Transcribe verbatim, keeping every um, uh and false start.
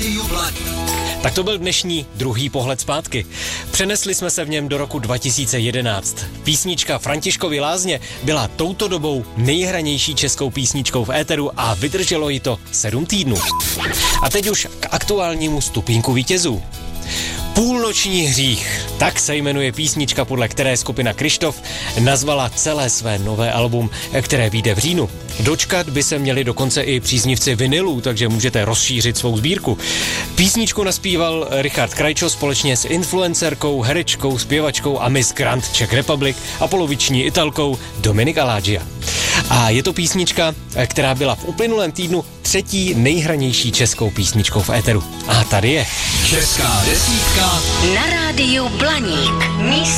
rádiu Blaník. Tak to byl dnešní druhý pohled zpátky. Přenesli jsme se v něm do roku dva tisíce jedenáct. Písnička Františkovy lázně byla touto dobou nejhranější českou písničkou v éteru a vydrželo ji to sedm týdnů. A teď už k aktuálnímu stupínku vítězů. Půlnoční hřích, tak se jmenuje písnička, podle které skupina Kryštof nazvala celé své nové album, které vyjde v říjnu. Dočkat by se měli dokonce i příznivci vinylů, takže můžete rozšířit svou sbírku. Písničku naspíval Richard Krajčo společně s influencerkou, herečkou, zpěvačkou a Miss Grand Czech Republic a poloviční Italkou Dominik Alágia. A je to písnička, která byla v uplynulém týdnu třetí nejhranější českou písničkou v éteru. A tady je Česká desítka na rádiu Blaník. Místo